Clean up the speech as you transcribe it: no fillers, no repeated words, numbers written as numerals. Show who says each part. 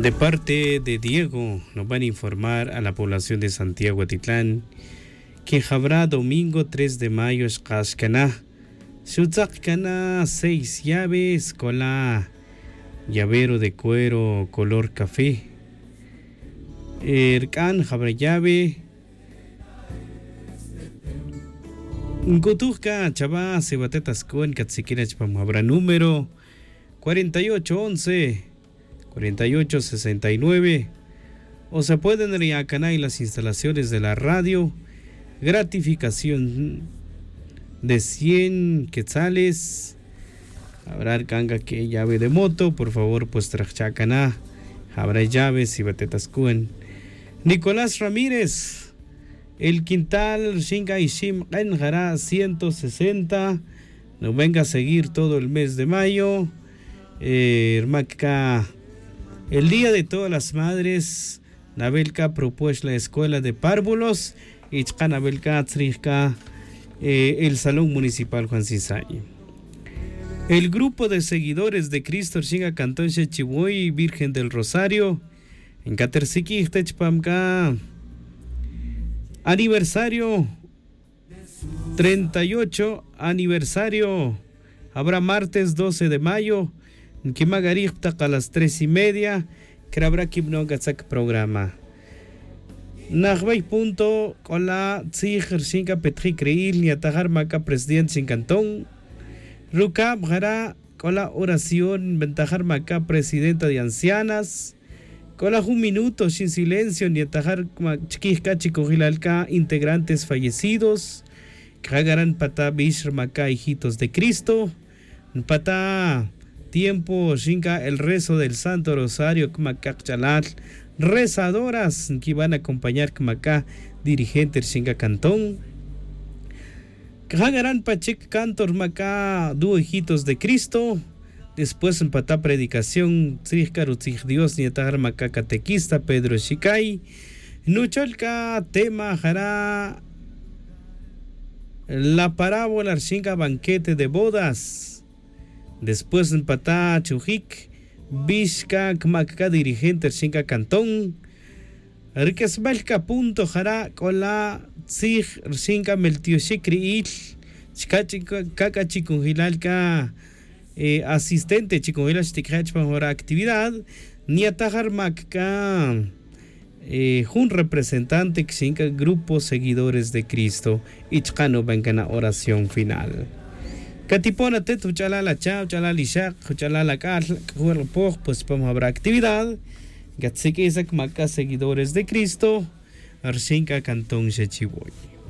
Speaker 1: De parte de Diego, nos van a informar a la población de Santiago Atitlán que habrá domingo 3 de mayo Xcaxcaná. Xutzakcana 6 llaves con la llavero de cuero color café. Erkan habrá llave. Nkutujka chava sebatetas con katsikinach pam habrá número 4811 4869 o se pueden ir a Canay las instalaciones de la radio. Gratificación de 100 quetzales. Habrá canga que llave de moto, por favor, pues trachacaná. Habrá llaves y batetas cuen. Nicolás Ramírez, el quintal Shinga y Shim Enjara 160. Nos venga a seguir todo el mes de mayo. Hermaca, el día de todas las madres, Nabelka propuso la escuela de párvulos y Nabelka Tzrika. El Salón Municipal Juan Cisay. El grupo de seguidores de Cristo Shinga Cantón Chiboy Virgen del Rosario en Catersiqui Techpamka aniversario 38 aniversario. Habrá martes 12 de mayo en Kimagaripta a las 3:30 que habrá Kibnogatsak programa. Nagbay punto con la Tzig Shinka Petri Creil ni atajar maca presidente sin cantón. Rukab Jara con la oración ventajar maca presidenta de ancianas. Con la un minuto sin silencio ni atajar chiquisca chicogilalca integrantes fallecidos. Kagaran pata bishr maca hijitos de Cristo. Pata tiempo Shinka el rezo del Santo Rosario Kmakakchalal. Rezadoras que van a acompañar acá dirigentes Shinga Cantón. Kagaran Pachek Cantor Maca, dúo hijitos de Cristo. Después empatá predicación Tzrihkarutzih Dios Nietar Maca catequista Pedro Shikai. Nucholka tema hará la parábola Shinga banquete de bodas. Después empatá Chujik Bishka Kmakka dirigente Shinka Cantón. Rikesbalka punto jara con la Tzig Shinka Meltioshikriil. Chikachika Kaka Chikungilalka asistente Chikungilash Tikhach para actividad. Niatajar Makka un representante Shinka grupo seguidores de Cristo. Ichkano vengan a oración final. Catipona te la chao, chala lishak, chala la cal, pues vamos habrá actividad. Gatsike Isaac Maca seguidores de Cristo, Arshinka Cantón Chechiboy.